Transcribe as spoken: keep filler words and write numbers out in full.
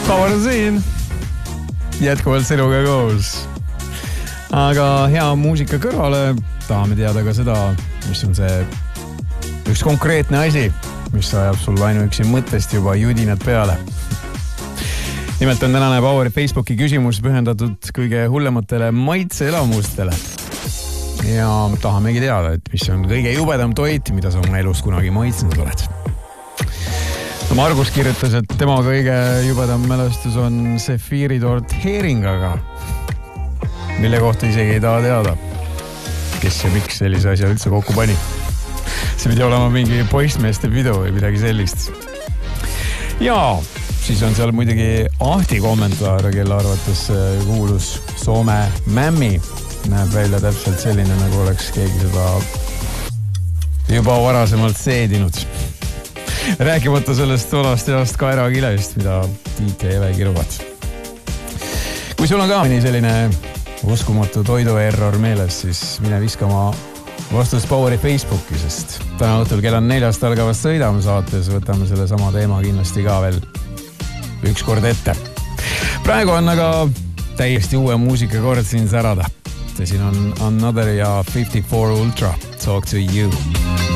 Power on siin. Jätkuvalt sinuga koos. Aga hea muusika kõrvale tahame teada ka seda, mis on see üks konkreetne asi, mis ajab sul ainuüksi mõttest juba judinad peale. Nimelt on tänane Poweri Facebooki küsimus pühendatud kõige hullematele maitseelamustele. Ja tahamegi teada, et mis on kõige jubedam toit, mida sa oma elus kunagi maitsnud oled. Margus kirjutas, et tema kõige jubedam mälestus on sefiiritort heeringaga, mille kohta isegi ei taha teada, kes ja miks sellise asja üldse kokku pani. See pidi olema mingi poissmeeste pidu või midagi sellist. Ja siis on seal muidugi Ahti kommentaar, kelle arvates kuulus Soome mämmi. Näeb välja täpselt selline, nagu oleks keegi seda juba varasemalt seedinud. Rääkimata sellest vanast heast kaerakilest, mida Tiit ja Eve kiruvad. Kui sul on ka mõni selline uskumatu toiduerror meeles, siis mine viskama vastus Poweri Facebooki, sest täna õhtul kell on neljast algavast Sõidame saates võtame selle sama teema kindlasti ka veel üks kord ette. Praegu on aga täiesti uue muusika kord siin särada. Siin on Another ja fifty-four Ultra, Talk to You.